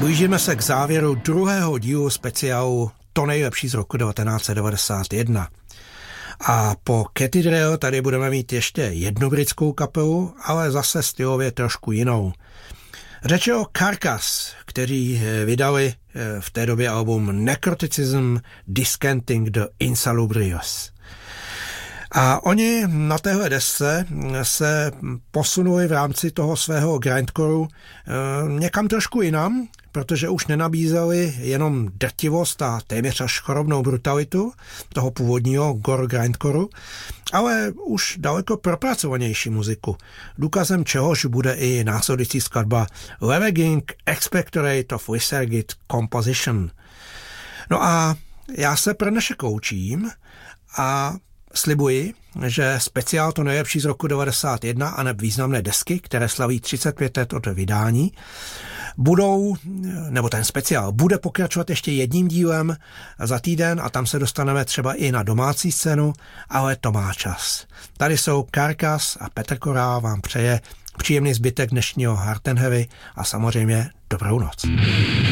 Blížíme se k závěru druhého dílu speciálu To nejlepší z roku 1991. A po Cathedral tady budeme mít ještě jednu britskou kapelu, ale zase stylově trošku jinou. Řeč je o Carcass, kteří vydali v té době album Necroticism Discanting the Insalubrious. A oni na téhle desce se posunuli v rámci toho svého grindcoreu někam trošku jinam, protože už nenabízeli jenom drtivost a téměř až chorobnou brutalitu toho původního gore grindcoreu, ale už daleko propracovanější muziku. Důkazem čehož bude i následující skladba Levegging Expectorate of Lysergid Composition. No a já se pro dnešek loučím a slibuji, že speciál To nejlepší z roku 91 a neb významné desky, které slaví 35 let od vydání, ten speciál bude pokračovat ještě jedním dílem za týden a tam se dostaneme třeba i na domácí scénu, ale to má čas. Tady jsou Carcass a Petr Korál vám přeje příjemný zbytek dnešního Hard and Heavy a samozřejmě dobrou noc.